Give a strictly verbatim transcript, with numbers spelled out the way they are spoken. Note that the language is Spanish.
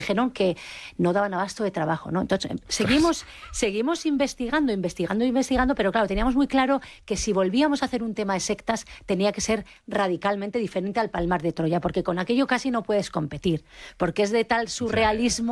dijeron que no daban abasto de trabajo, ¿no? Entonces, seguimos, seguimos investigando, investigando, investigando, pero claro, teníamos muy claro que si volvíamos a hacer un tema de sectas tenía que ser radicalmente diferente al Palmar de Troya, porque con aquello casi no puedes competir, porque es de tal surrealismo